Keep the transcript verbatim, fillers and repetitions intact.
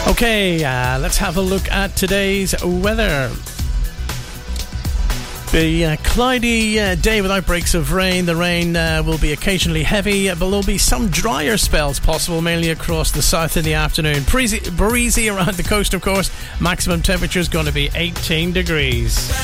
Okay, uh, let's have a look at today's weather. Be a cloudy uh, day without breaks of rain. The rain uh, will be occasionally heavy, but there'll be some drier spells possible, mainly across the south in the afternoon. Breezy, breezy around the coast, of course. Maximum temperature is going to be eighteen degrees.